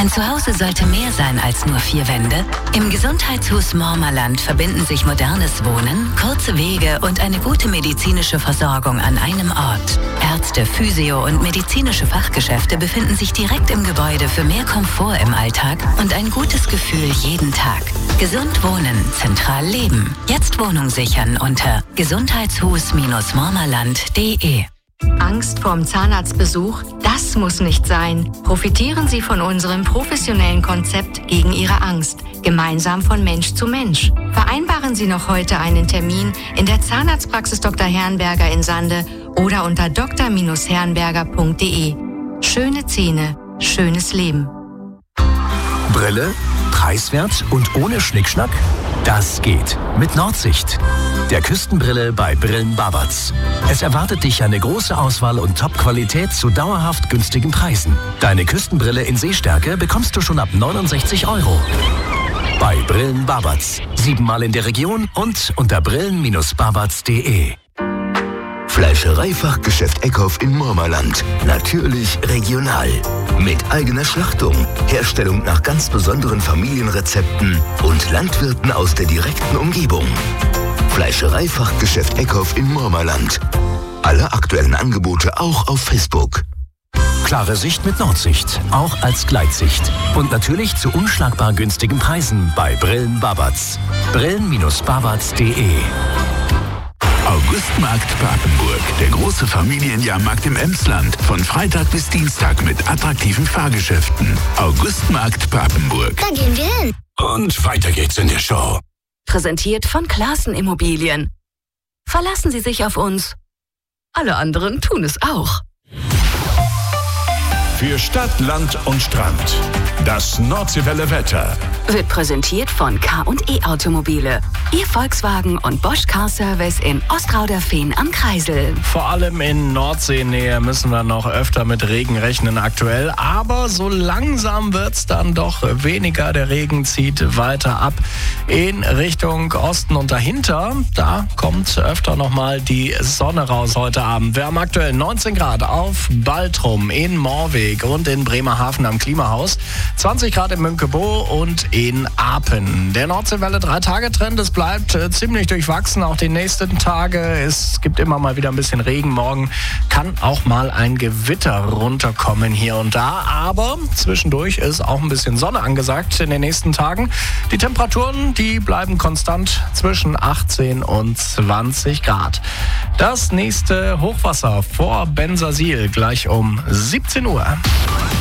Dein Zuhause sollte mehr sein als nur 4 Wände. Im Gesundheitshus Mormerland verbinden sich modernes Wohnen, kurze Wege und eine gute medizinische Versorgung an einem Ort. Ärzte, Physio- und medizinische Fachgeschäfte befinden sich direkt im Gebäude für mehr Komfort im Alltag und ein gutes Gefühl jeden Tag. Gesund wohnen, zentral leben. Jetzt Wohnung sichern unter gesundheitshus-mormerland.de. Angst vorm Zahnarztbesuch? Das muss nicht sein. Profitieren Sie von unserem professionellen Konzept gegen Ihre Angst. Gemeinsam von Mensch zu Mensch. Vereinbaren Sie noch heute einen Termin in der Zahnarztpraxis Dr. Herrenberger in Sande oder unter dr-herrenberger.de. Schöne Zähne, schönes Leben. Brille, preiswert und ohne Schnickschnack? Das geht mit Nordsicht. Der Küstenbrille bei Brillen Babatz. Es erwartet dich eine große Auswahl und Top-Qualität zu dauerhaft günstigen Preisen. Deine Küstenbrille in Sehstärke bekommst du schon ab 69 €. Bei Brillen Babatz. 7-mal in der Region und unter brillen-babatz.de. Fleischereifachgeschäft Eckhoff in Mormerland. Natürlich regional. Mit eigener Schlachtung, Herstellung nach ganz besonderen Familienrezepten und Landwirten aus der direkten Umgebung. Fleischereifachgeschäft Eckhoff in Mormerland. Alle aktuellen Angebote auch auf Facebook. Klare Sicht mit Nordsicht, auch als Gleitsicht. Und natürlich zu unschlagbar günstigen Preisen bei Brillen Babatz. Brillen-babatz.de. Augustmarkt Papenburg, der große Familienjahrmarkt im Emsland. Von Freitag bis Dienstag mit attraktiven Fahrgeschäften. Augustmarkt Papenburg. Da gehen wir hin. Und weiter geht's in der Show. Präsentiert von Classen Immobilien. Verlassen Sie sich auf uns. Alle anderen tun es auch. Für Stadt, Land und Strand. Das Nordseewelle Wetter. Wird präsentiert von K&E Automobile. Ihr Volkswagen und Bosch Car Service in Ostrauderfehn am Kreisel. Vor allem in Nordseenähe müssen wir noch öfter mit Regen rechnen aktuell. Aber so langsam wird's dann doch weniger. Der Regen zieht weiter ab in Richtung Osten und dahinter. Da kommt öfter nochmal die Sonne raus heute Abend. Wir haben aktuell 19 Grad auf Baltrum, in Moorweg und in Bremerhaven am Klimahaus. 20 Grad in Münkebo und in Apen. Der Nordseewelle 3-Tage-Trend, es bleibt ziemlich durchwachsen, auch die nächsten Tage. Es gibt immer mal wieder ein bisschen Regen. Morgen kann auch mal ein Gewitter runterkommen hier und da. Aber zwischendurch ist auch ein bisschen Sonne angesagt in den nächsten Tagen. Die Temperaturen, die bleiben konstant zwischen 18 und 20 Grad. Das nächste Hochwasser vor Bensersiel gleich um 17 Uhr.